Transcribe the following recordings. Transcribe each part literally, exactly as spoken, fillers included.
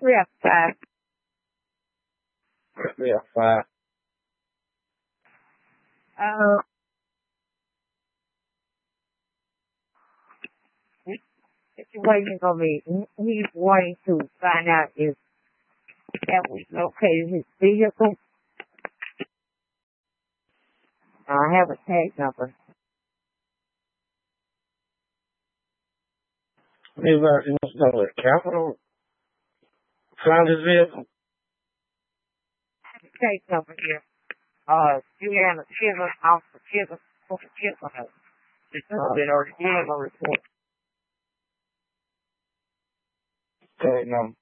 three oh five. three oh five. Uh, situation gonna be, he's wanting to find out if that was located his vehicle. I have a tag number. He was, he was talking with Capital. Found his vehicle. I have a tag number here. Uh, Juliana Chisholm, Officer Chisholm, Officer Chisholm. It's been already given a report. Tag number.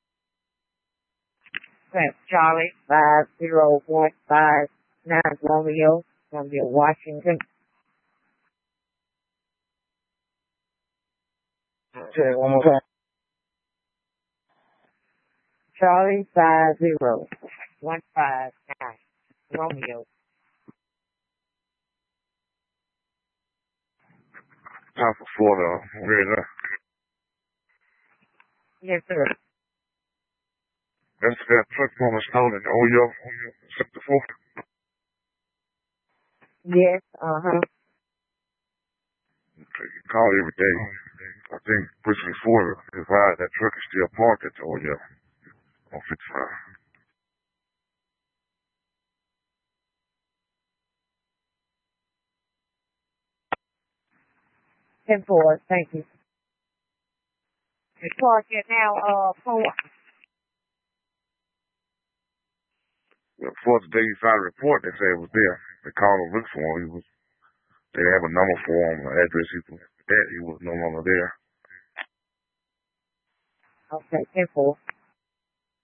That's Charlie, five zero one five nine Romeo, Columbia, Washington. Say it one more time. Charlie, five zero one five nine Romeo. Top of Florida, where is that? Yes, sir. That's that truck from was stolen. Oh, yo, sector four. Yes, uh-huh. Okay, you call every day. I think Bridgely Ford advised that truck is still parked at the O yo on fifty-five. ten four, thank you. It's parked at now, uh, four. Well, before the day you filed a report, they said it was there. They called him, look for him. He was, they have a number for him, an address. He was, that he was no longer there. Okay, ten four.